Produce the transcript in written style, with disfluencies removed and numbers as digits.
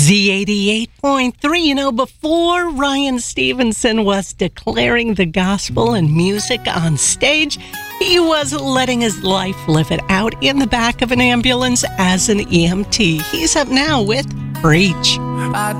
Z88.3. You know, before Ryan Stevenson was declaring the gospel and music on stage, he was letting his life live it out in the back of an ambulance as an EMT. He's up now with Preach.